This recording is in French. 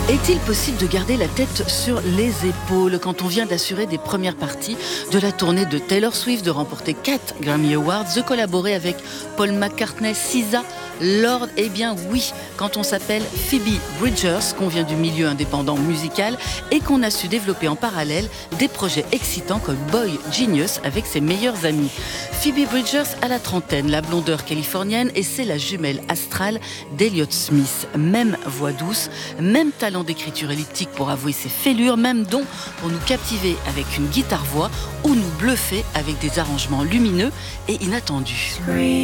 Est-il possible de garder la tête sur les épaules quand on vient d'assurer des premières parties de la tournée de Taylor Swift, de remporter 4 Grammy Awards, de collaborer avec Paul McCartney, SZA, Lorde? Eh bien oui, quand on s'appelle Phoebe Bridgers, qu'on vient du milieu indépendant musical et qu'on a su développer en parallèle des projets excitants comme Boy Genius avec ses meilleurs amis. Phoebe Bridgers a la trentaine, la blondeur californienne, et c'est la jumelle astrale d'Elliott Smith. Même voix douce, même talent d'écriture elliptique pour avouer ses fêlures, même don pour nous captiver avec une guitare-voix ou nous bluffer avec des arrangements lumineux et inattendus.